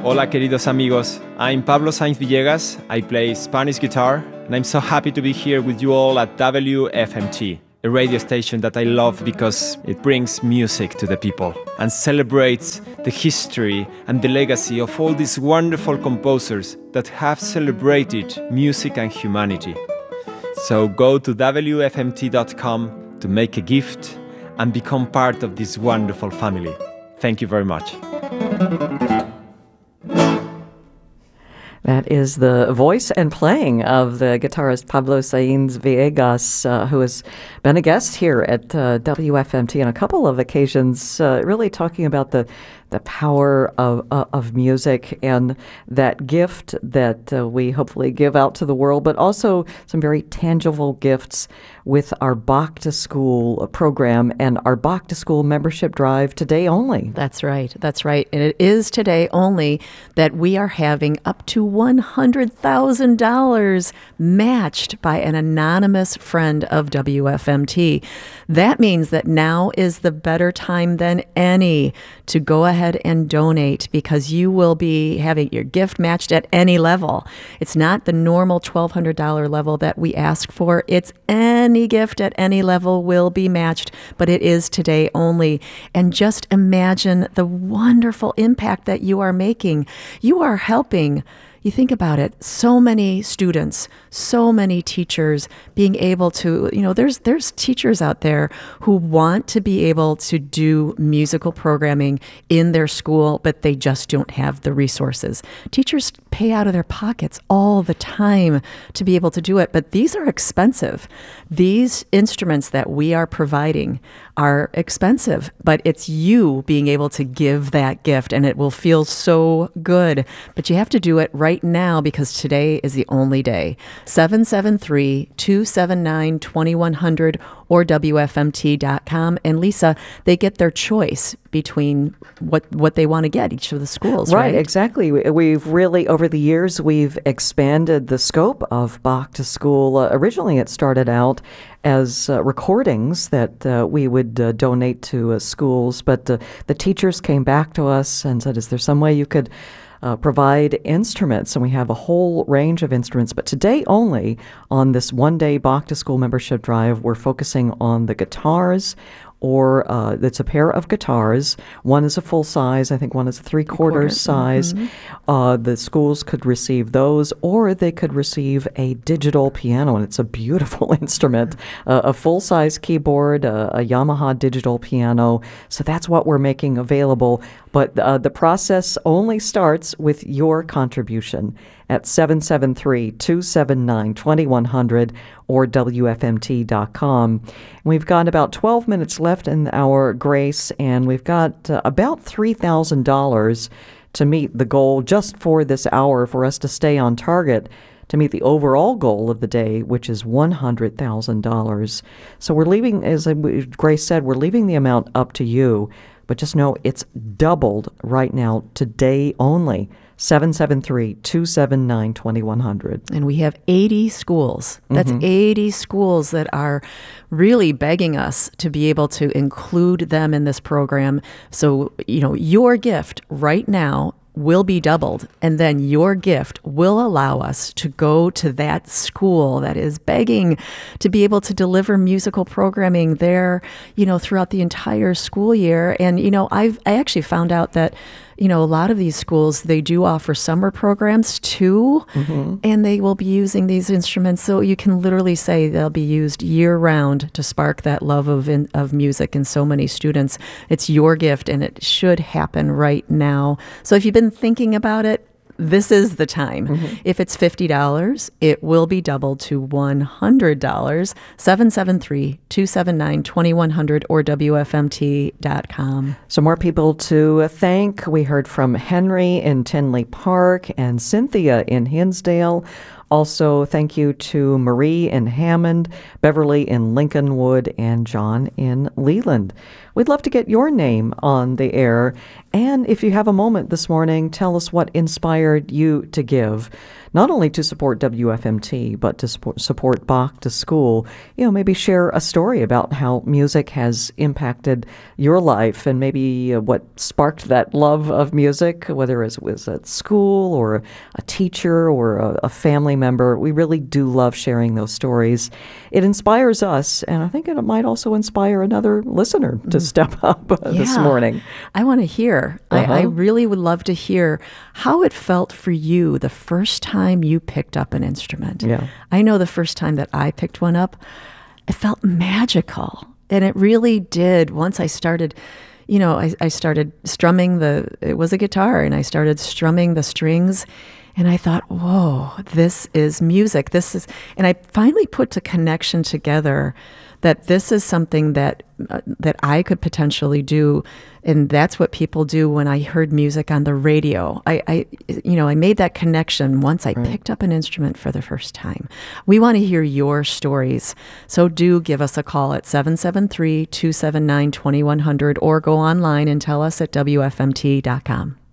Hola, queridos amigos. I'm Pablo Sainz Villegas. I play Spanish guitar, and I'm so happy to be here with you all at WFMT, a radio station that I love because it brings music to the people and celebrates the history and the legacy of all these wonderful composers that have celebrated music and humanity. So go to WFMT.com to make a gift and become part of this wonderful family. Thank you very much. That is the voice and playing of the guitarist Pablo Sainz Villegas, who has been a guest here at WFMT on a couple of occasions, really talking about the power of music and that gift that we hopefully give out to the world, but also some very tangible gifts with our Bach to School program and our Bach to School membership drive today only. That's right. That's right. And it is today only that we are having up to $100,000 matched by an anonymous friend of WFMT. That means that now is the better time than any to go ahead and donate, because you will be having your gift matched at any level. It's not the normal $1,200 level that we ask for. It's any gift at any level will be matched, but it is today only. And just imagine the wonderful impact that you are making. You are helping. You think about it, so many students, so many teachers being able to, there's teachers out there who want to be able to do musical programming in their school, but they just don't have the resources. Teachers pay out of their pockets all the time to be able to do it, but these are expensive. These instruments that we are providing are expensive, but it's you being able to give that gift, and it will feel so good. But you have to do it right now, because today is the only day. 773-279-2100 or WFMT.com. And Lisa, they get their choice between what they want to get, each of the schools, right? Right, exactly. We've really, over the years, we've expanded the scope of Bach to School. Originally, it started out as recordings that we would donate to schools, but the teachers came back to us and said, is there some way you could provide instruments? And we have a whole range of instruments. But today only, on this one-day Bach to School membership drive, we're focusing on the guitars, or it's a pair of guitars. One is a full size. I think one is a three-quarter size. Mm-hmm. The schools could receive those, or they could receive a digital piano, and it's a beautiful instrument, a full-size keyboard, a Yamaha digital piano. So that's what we're making available. But the process only starts with your contribution at 773-279-2100 or WFMT.com. We've got about 12 minutes left in our grace, and we've got about $3,000 to meet the goal just for this hour for us to stay on target to meet the overall goal of the day, which is $100,000. So we're leaving, as Grace said, we're leaving the amount up to you. But just know it's doubled right now, today only. 773-279-2100. And we have 80 schools. That's 80 schools that are really begging us to be able to include them in this program. So, your gift right now will be doubled, and then your gift will allow us to go to that school that is begging to be able to deliver musical programming there, throughout the entire school year. And, I actually found out that, a lot of these schools, they do offer summer programs too, and they will be using these instruments. So you can literally say they'll be used year round to spark that love of music in so many students. It's your gift, and it should happen right now. So if you've been thinking about it, this is the time. If it's $50, it will be doubled to $100. 773-279-2100 or WFMT.com. So more people to thank. We heard from Henry in Tinley Park and Cynthia in Hinsdale. Also, thank you to Marie in Hammond, Beverly in Lincolnwood, and John in Leland. We'd love to get your name on the air. And if you have a moment this morning, tell us what inspired you to give, not only to support WFMT, but to support Bach to School. Maybe share a story about how music has impacted your life and maybe what sparked that love of music, whether it was at school or a teacher or a family member. We really do love sharing those stories. It inspires us, and I think it might also inspire another listener to step up this morning. I want to hear. I really would love to hear how it felt for you the first time you picked up an instrument. Yeah. I know the first time that I picked one up, it felt magical. And it really did. Once I started, I started strumming it was a guitar, and I started strumming the strings. And I thought, whoa, this is music. And I finally put the connection together that this is something that I could potentially do, and that's what people do. When I heard music on the radio, I made that connection once I picked up an instrument for the first time. We want to hear your stories, so do give us a call at 773-279-2100 or go online and tell us at WFMT.com.